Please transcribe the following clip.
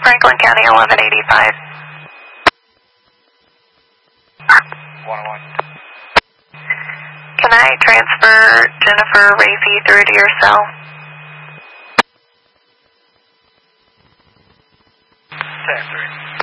Franklin County 1185. 101. Can I transfer Jennifer Racy through to your cell? Ten 3.